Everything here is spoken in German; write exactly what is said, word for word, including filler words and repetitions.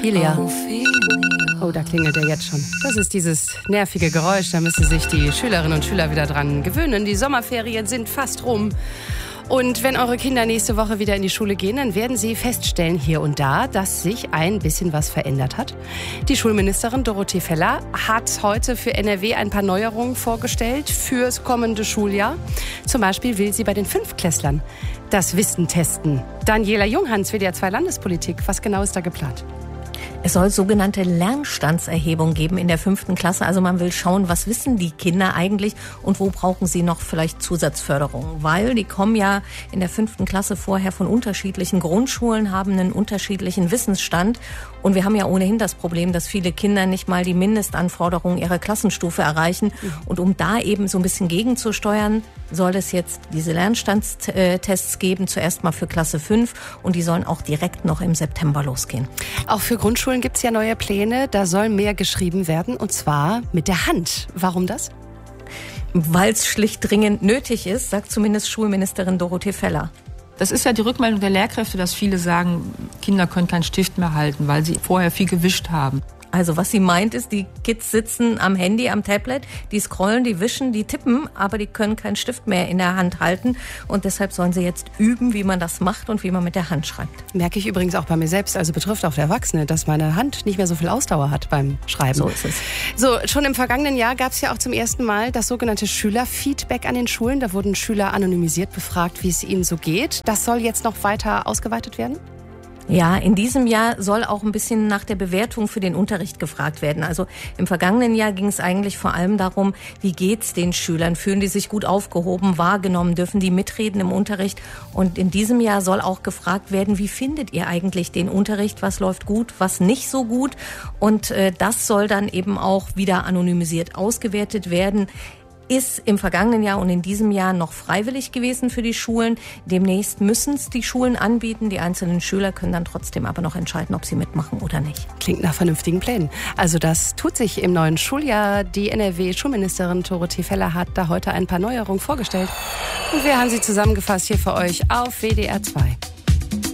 Ilia. Oh, da klingelt er jetzt schon. Das ist dieses nervige Geräusch, da müssen sich die Schülerinnen und Schüler wieder dran gewöhnen. Die Sommerferien sind fast rum. Und wenn eure Kinder nächste Woche wieder in die Schule gehen, dann werden sie feststellen hier und da, dass sich ein bisschen was verändert hat. Die Schulministerin Dorothee Feller hat heute für N R W ein paar Neuerungen vorgestellt fürs kommende Schuljahr. Zum Beispiel will sie bei den Fünftklässlern das Wissen testen. Daniela Junghans, W D R zwei Landespolitik. Was genau ist da geplant? Es soll sogenannte Lernstandserhebung geben in der fünften Klasse. Also man will schauen, was wissen die Kinder eigentlich und wo brauchen sie noch vielleicht Zusatzförderung. Weil die kommen ja in der fünften Klasse vorher von unterschiedlichen Grundschulen, haben einen unterschiedlichen Wissensstand. Und wir haben ja ohnehin das Problem, dass viele Kinder nicht mal die Mindestanforderungen ihrer Klassenstufe erreichen. Und um da eben so ein bisschen gegenzusteuern, soll es jetzt diese Lernstandstests geben, zuerst mal für Klasse fünf. Und die sollen auch direkt noch im September losgehen. Auch für Grundschulen gibt es ja neue Pläne. Da soll mehr geschrieben werden, und zwar mit der Hand. Warum das? Weil es schlicht dringend nötig ist, sagt zumindest Schulministerin Dorothee Feller. Das ist ja die Rückmeldung der Lehrkräfte, dass viele sagen, Kinder können keinen Stift mehr halten, weil sie vorher viel gewischt haben. Also was sie meint ist, die Kids sitzen am Handy, am Tablet, die scrollen, die wischen, die tippen, aber die können keinen Stift mehr in der Hand halten. Und deshalb sollen sie jetzt üben, wie man das macht und wie man mit der Hand schreibt. Merke ich übrigens auch bei mir selbst, also betrifft auch der Erwachsene, dass meine Hand nicht mehr so viel Ausdauer hat beim Schreiben. So ist es. So, schon im vergangenen Jahr gab es ja auch zum ersten Mal das sogenannte Schülerfeedback an den Schulen. Da wurden Schüler anonymisiert befragt, wie es ihnen so geht. Das soll jetzt noch weiter ausgeweitet werden? Ja, in diesem Jahr soll auch ein bisschen nach der Bewertung für den Unterricht gefragt werden. Also im vergangenen Jahr ging es eigentlich vor allem darum, wie geht's den Schülern? Fühlen die sich gut aufgehoben, wahrgenommen? Dürfen die mitreden im Unterricht? Und in diesem Jahr soll auch gefragt werden, wie findet ihr eigentlich den Unterricht? Was läuft gut, was nicht so gut? Und äh, das soll dann eben auch wieder anonymisiert ausgewertet werden. Ist im vergangenen Jahr und in diesem Jahr noch freiwillig gewesen für die Schulen. Demnächst müssen es die Schulen anbieten. Die einzelnen Schüler können dann trotzdem aber noch entscheiden, ob sie mitmachen oder nicht. Klingt nach vernünftigen Plänen. Also das tut sich im neuen Schuljahr. Die N R W-Schulministerin Dorothee Feller hat da heute ein paar Neuerungen vorgestellt. Und wir haben sie zusammengefasst hier für euch auf W D R zwei.